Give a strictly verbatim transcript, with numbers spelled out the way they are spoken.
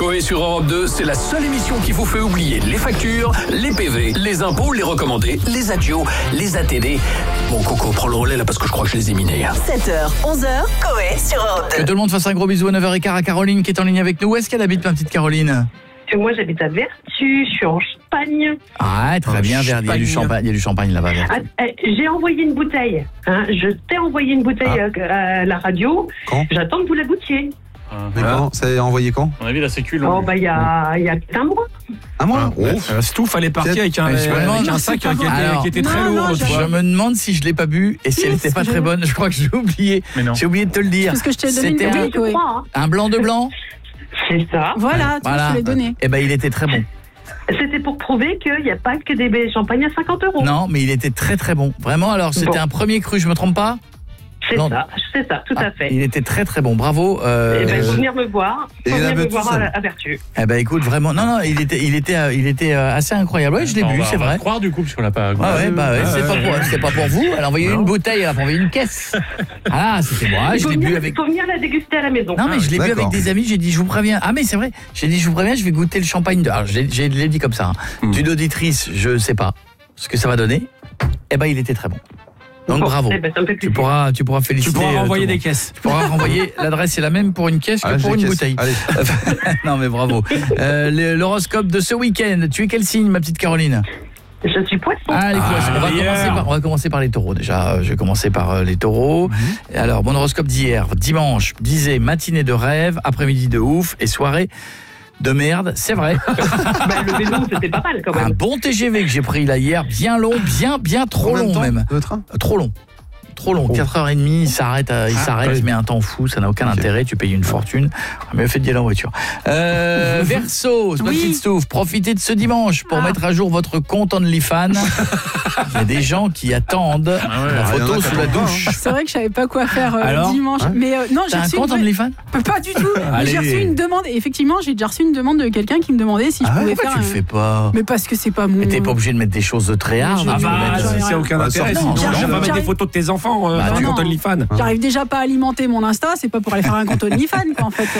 Coé sur Europe deux, c'est la seule émission qui vous fait oublier les factures, les P V, les impôts, les recommandés, les adios, les A T D. Bon, Coco, prends le relais là parce que je crois que je les ai minés. sept heures, onze heures, Coé sur Europe deux. Que tout le monde fasse un gros bisou à neuf heures quinze à Caroline qui est en ligne avec nous. Où est-ce qu'elle habite, ma petite Caroline? Moi, j'habite à Vertu, je suis en Champagne. Ah, très bien, il y a du champagne, il y a du champagne là-bas. Ah, eh, j'ai envoyé une bouteille. Hein. Je t'ai envoyé une bouteille ah. à la radio. Quand? J'attends que vous la goûtiez. Ah, Mais quand? Ça a envoyé quand? On a vu la sécu. Oh, bah, il y a, y a un mois. Un mois? Ah, ouais. euh, C'est tout, fallait partir avec un, je me avec demande, un sac qui était, Alors, qui était non, très lourd. non, l'autre je- fois. Je me demande si je l'ai pas bu et si Yes, elle n'était pas je- très bonne. Je crois que j'ai oublié. Mais non. J'ai oublié de te le dire. Parce que je t'ai donné C'était une un, Oui, je Coé. crois. Hein. un blanc de blanc. C'est ça. Voilà, tu vois, je te l'ai donné. Eh ben, il était très bon. C'était pour prouver qu'il n'y a pas que des champagnes à cinquante euros. Non, mais il était très très bon. Vraiment, alors c'était Bon. un premier cru, je me trompe pas? C'est Non. ça, c'est ça, tout Ah, à fait. il était très très bon, bravo. Euh, Eh ben, il faut venir me voir. Et Faut il venir avait me tout voir ça. à, à Vertu. Eh ben écoute, vraiment, non non, il était il était euh, il était euh, assez incroyable. Ouais, je l'ai On bu, va- c'est on va vrai. te croire du coup, parce qu'on l'a pas. Ouais, ouais, bah ouais, c'est pas pour c'est pas pour vous. Elle a envoyé Non. une bouteille, elle a envoyé une caisse. Ah, c'était moi, Il je faut l'ai bu venir, avec. faut venir la déguster à la maison. Non mais je l'ai bu D'accord. avec des amis, j'ai dit je vous préviens. Ah mais c'est vrai, j'ai dit je vous préviens, je vais goûter le champagne de. Alors je l'ai je l'ai dit comme ça. Hein. Mm. D'une auditrice, je sais pas ce que ça va donner. Eh ben il était très bon. Donc Bon, bravo. eh ben, ça me fait Tu plaisir. pourras tu pourras féliciter. Tu pourras euh, renvoyer tout le des monde. caisses. Tu pourras renvoyer. L'adresse est la même pour une caisse que Ah, pour j'ai une caisse. bouteille. Allez. Non mais bravo. Euh, le- L'horoscope de ce week-end. Tu es quel signe, ma petite Caroline? Je suis poisson. Ah, les Ah, poissons. On va hier. commencer par, on va commencer par les taureaux déjà. Euh, Je vais commencer par euh, les taureaux. Et alors, mon horoscope d'hier, dimanche, disait matinée de rêve, après-midi de ouf et soirée de merde. C'est vrai. Ben, le vélo, c'était pas mal quand Un même. bon T G V que j'ai pris là hier, bien long, bien, bien trop Combien de long temps, même. Le train? Euh, Trop long. Trop long, Oh. quatre heures trente, il s'arrête, euh, il Ah, s'arrête, ouais. il met un temps fou, ça n'a aucun Ok. intérêt, tu payes une fortune. Mais fait d'y aller en voiture. Euh, Verseau, c'est ma Oui. petite Stouff, profitez de ce dimanche pour Ah. mettre à jour votre compte OnlyFans. Il y a des gens qui attendent ouais. la Ah, il y en photo a qui sous la attendent pas, douche. C'est vrai que je savais pas quoi faire euh, Alors dimanche. Hein mais euh, non, j'ai T'as un reçu compte une... OnlyFans? Pas du tout. Mais Allez. j'ai reçu une demande. Et effectivement, j'ai déjà reçu une demande de quelqu'un qui me demandait si je Ah, pouvais pourquoi faire. tu le un- fais pas? Mais parce que c'est pas mon. Mais t'es pas obligé de mettre des choses de très hard. Je- hein, Ah tu peux bah, mettre- j'en ai si c'est aucun Ah, intérêt, non, sinon j'arrive- tu vas pas mettre j'arrive- des photos de tes enfants euh, Bah, sur non. ton OnlyFans. J'arrive déjà pas à alimenter mon Insta, c'est pas pour aller faire un compte OnlyFans, quoi, en fait.